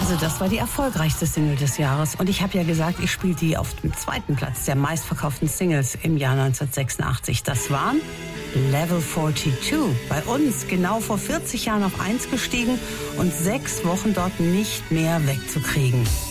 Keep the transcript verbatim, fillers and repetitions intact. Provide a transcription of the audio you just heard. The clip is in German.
Also das war die erfolgreichste Single des Jahres. Und ich habe ja gesagt, ich spiele die auf dem zweiten Platz der meistverkauften Singles im Jahr neunzehnhundertsechsundachtzig. Das waren Level zweiundvierzig. Bei uns genau vor vierzig Jahren auf eins gestiegen und sechs Wochen dort nicht mehr wegzukriegen.